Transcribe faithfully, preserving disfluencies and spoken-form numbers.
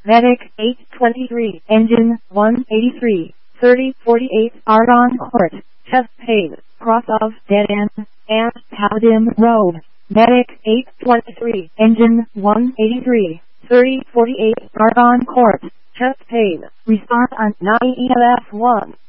Medic eight twenty-three, Engine one eighty-three, thirty forty-eight, Argonne Court, Chest Pain, Cross of Dead End, and Paladin Road. Medic eight twenty-three, Engine one eighty-three, thirty forty-eight, Argonne Court, Chest Pain, respond on nine E M S one.